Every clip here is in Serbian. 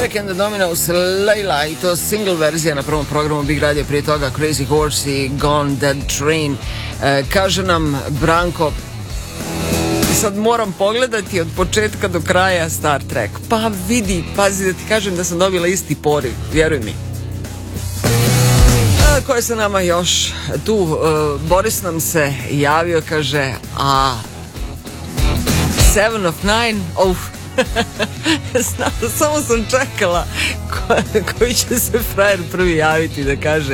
Jack and the Dominos, Layla, i to single verzija na prvom programu Big Radio, prije toga Crazy Horse i Gone Dead Train. Kaže nam Branko, sad moram pogledati od početka do kraja Star Trek. Pa vidi, pazi da ti kažem da sam dobila isti poriv, vjeruj mi. Ko je sa nama još tu? Boris nam se javio, kaže, a Seven of Nine, samo sam čekala koji će se frajer prvi javiti da kaže,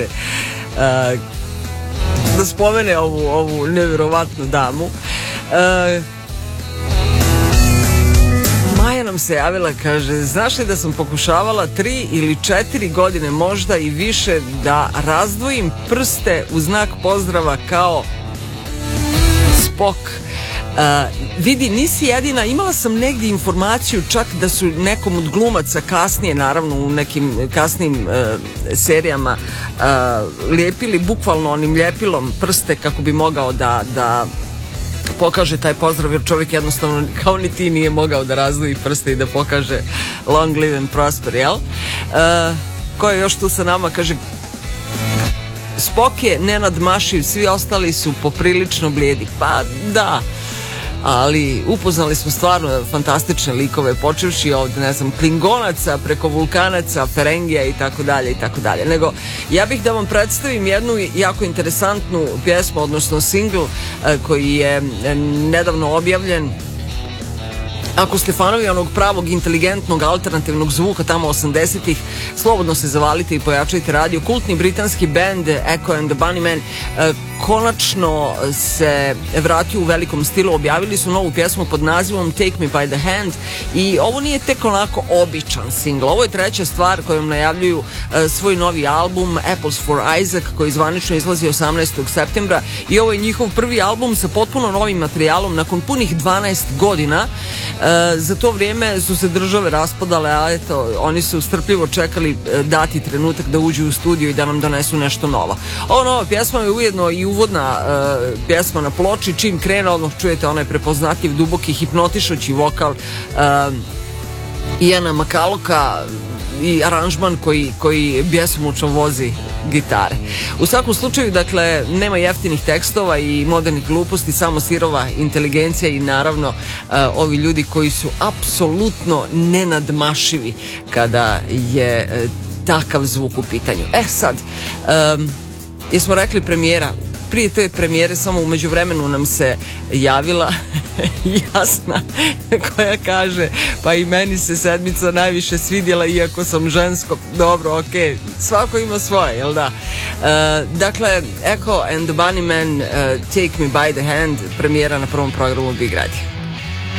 da spomene ovu nevjerovatnu damu. Maja nam se javila, kaže, znaš li da sam pokušavala 3 ili 4 godine, možda i više, da razdvojim prste u znak pozdrava kao Spock. Vidi, nisi jedina, imala sam negdje informaciju čak da su nekom od glumaca kasnije, naravno u nekim kasnim serijama, lijepili bukvalno onim ljepilom prste kako bi mogao da pokaže taj pozdrav, jer čovjek jednostavno kao ni ti nije mogao da razdvoji prste i da pokaže long live and prosper, jel? Ko je još tu sa nama, kaže, Spock je nenadmašiv, svi ostali su poprilično blijedi. Pa da, ali upoznali smo stvarno fantastične likove, počevši od, ne znam, Klingonaca, preko Vulkanaca, Ferengija i tako dalje i tako dalje. Nego, ja bih da vam predstavim jednu jako interesantnu pjesmu, odnosno single koji je nedavno objavljen. Ako ste fanovi onog pravog, inteligentnog, alternativnog zvuka tamo 80-ih, slobodno se zavalite i pojačajte radio. Kultni britanski band Echo and the Bunnymen konačno se vratio u velikom stilu. Objavili su novu pjesmu pod nazivom Take Me By The Hand i ovo nije tek onako običan single. Ovo je treća stvar kojom najavljuju svoj novi album Apples for Isaac, koji zvanično izlazi 18. septembra, i ovo je njihov prvi album sa potpuno novim materijalom nakon punih 12 godina. Za to vrijeme su se države raspadale, a eto, oni su strpljivo čekali dati trenutak da uđu u studio i da nam donesu nešto novo. Ova nova pjesma je ujedno i uvodna pjesma na ploči. Čim krene, odmah čujete onaj prepoznatljiv, duboki, hipnotišući vokal Iana McCullocha i aranžman koji bjesomučno vozi gitare. U svakom slučaju, dakle, nema jeftinih tekstova i modernih gluposti, samo sirova inteligencija i naravno ovi ljudi koji su apsolutno nenadmašivi kada je takav zvuk u pitanju. Sad, jesmo rekli premijera. Prije te premijere samo u međuvremenu nam se javila Jasna, koja kaže, pa i meni se sedmica najviše svidjela iako sam žensko. Dobro, okej, svako ima svoje, jel da? Dakle, Echo and the Bunnymen, Take Me By The Hand, premijera na prvom programu Big Radio.